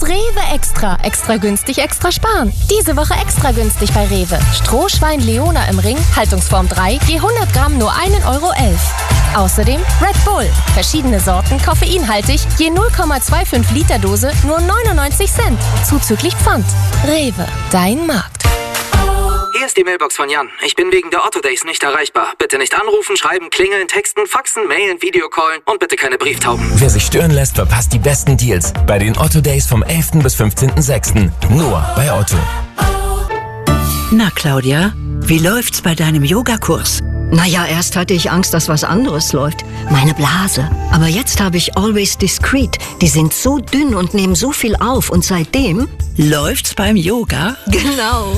Rewe Extra. Extra günstig, extra sparen. Diese Woche extra günstig bei Rewe. Strohschwein Leona im Ring, Haltungsform 3, je 100 Gramm nur 1,11 Euro. Außerdem Red Bull. Verschiedene Sorten, koffeinhaltig, je 0,25 Liter Dose nur 99 Cent. Zuzüglich Pfand. Rewe, dein Markt. Hier ist die Mailbox von Jan. Ich bin wegen der Otto Days nicht erreichbar. Bitte nicht anrufen, schreiben, klingeln, texten, faxen, mailen, Videocallen und bitte keine Brieftauben. Wer sich stören lässt, verpasst die besten Deals bei den Otto Days vom 11. bis 15.06. Nur bei Otto. Na Claudia, wie läuft's bei deinem Yogakurs? Naja, erst hatte ich Angst, dass was anderes läuft. Meine Blase. Aber jetzt habe ich Always Discreet. Die sind so dünn und nehmen so viel auf. Und seitdem... Läuft's beim Yoga? Genau.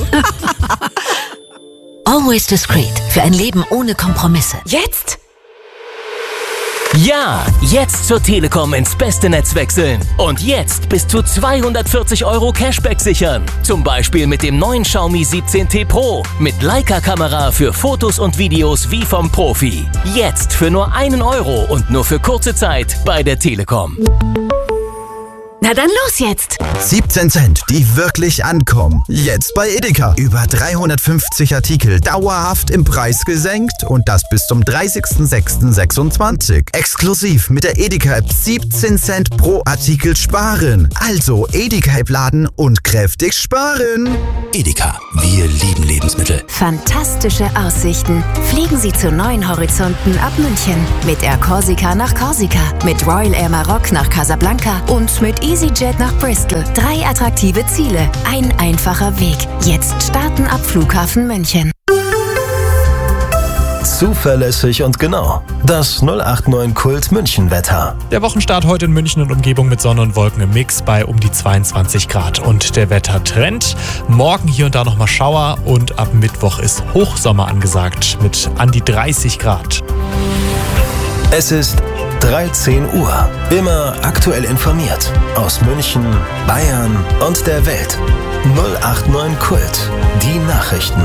Always Discreet. Für ein Leben ohne Kompromisse. Jetzt? Ja, jetzt zur Telekom ins beste Netz wechseln. Und jetzt bis zu 240 Euro Cashback sichern. Zum Beispiel mit dem neuen Xiaomi 17T Pro. Mit Leica-Kamera für Fotos und Videos wie vom Profi. Jetzt für nur 1 Euro und nur für kurze Zeit bei der Telekom. Na dann los jetzt! 17 Cent, die wirklich ankommen. Jetzt bei Edeka. Über 350 Artikel dauerhaft im Preis gesenkt und das bis zum 30.06.26. Exklusiv mit der Edeka-App 17 Cent pro Artikel sparen. Also Edeka-App laden und kräftig sparen. Edeka, wir lieben Lebensmittel. Fantastische Aussichten. Fliegen Sie zu neuen Horizonten ab München. Mit Air Corsica nach Korsika, mit Royal Air Maroc nach Casablanca und mit EasyJet nach Bristol. 3 attraktive Ziele, ein einfacher Weg. Jetzt starten ab Flughafen München. Zuverlässig und genau. Das 089 Kult München Wetter. Der Wochenstart heute in München und Umgebung mit Sonne und Wolken im Mix bei um die 22 Grad. Und der Wettertrend. Morgen hier und da nochmal Schauer und ab Mittwoch ist Hochsommer angesagt mit an die 30 Grad. Es ist 13 Uhr. Immer aktuell informiert. Aus München, Bayern und der Welt. 089 Kult. Die Nachrichten.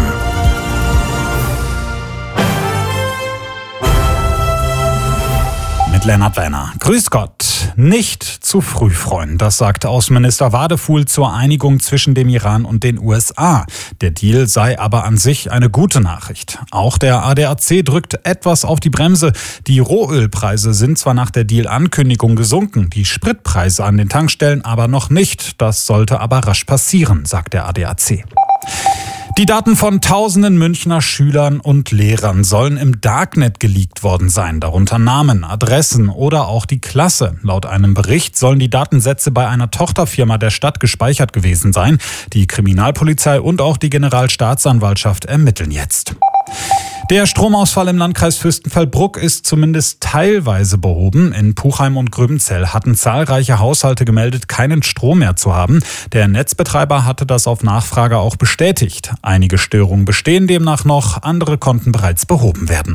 Mit Lennart Werner. Grüß Gott. Nicht zu früh freuen, das sagte Außenminister Wadefuhl zur Einigung zwischen dem Iran und den USA. Der Deal sei aber an sich eine gute Nachricht. Auch der ADAC drückt etwas auf die Bremse. Die Rohölpreise sind zwar nach der Deal-Ankündigung gesunken, die Spritpreise an den Tankstellen aber noch nicht. Das sollte aber rasch passieren, sagt der ADAC. Die Daten von tausenden Münchner Schülern und Lehrern sollen im Darknet geleakt worden sein, darunter Namen, Adressen oder auch die Klasse. Laut einem Bericht sollen die Datensätze bei einer Tochterfirma der Stadt gespeichert gewesen sein. Die Kriminalpolizei und auch die Generalstaatsanwaltschaft ermitteln jetzt. Der Stromausfall im Landkreis Fürstenfeldbruck ist zumindest teilweise behoben. In Puchheim und Gröbenzell hatten zahlreiche Haushalte gemeldet, keinen Strom mehr zu haben. Der Netzbetreiber hatte das auf Nachfrage auch bestätigt. Einige Störungen bestehen demnach noch, andere konnten bereits behoben werden.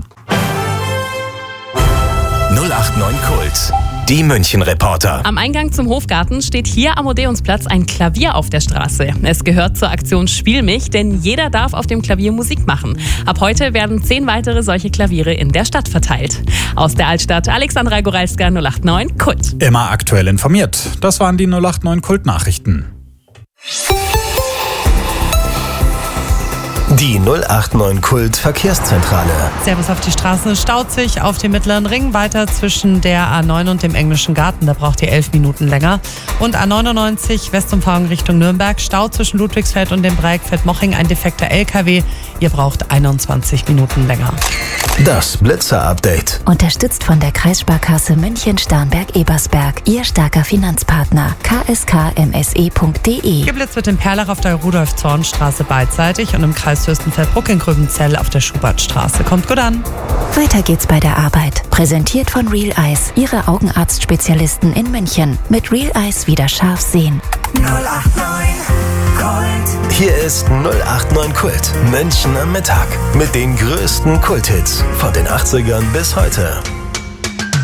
089 Kult. Die München-Reporter. Am Eingang zum Hofgarten steht hier am Odeonsplatz ein Klavier auf der Straße. Es gehört zur Aktion Spiel mich, denn jeder darf auf dem Klavier Musik machen. Ab heute werden 10 weitere solche Klaviere in der Stadt verteilt. Aus der Altstadt, Alexandra Goralska, 089 Kult. Immer aktuell informiert. Das waren die 089 Kult-Nachrichten. Die 089 Kult Verkehrszentrale. Servus auf die Straße. Staut sich auf dem Mittleren Ring weiter zwischen der A9 und dem Englischen Garten. Da braucht ihr 11 Minuten länger. Und A99 Westumfahrung Richtung Nürnberg. Stau zwischen Ludwigsfeld und dem Breikfeld-Moching. Ein defekter LKW. Ihr braucht 21 Minuten länger. Das Blitzer-Update. Unterstützt von der Kreissparkasse München-Starnberg-Ebersberg. Ihr starker Finanzpartner. kskmse.de. Geblitzt wird in Perlach auf der Rudolf-Zorn-Straße beidseitig und im Kreis Fürstenfeldbruck in Gröbenzell auf der Schubertstraße. Kommt gut an. Weiter geht's bei der Arbeit. Präsentiert von Real Eyes. Ihre Augenarztspezialisten in München. Mit Real Eyes wieder scharf sehen. 089 Kult. Hier ist 089 Kult. München am Mittag. Mit den größten Kulthits von den 80ern bis heute.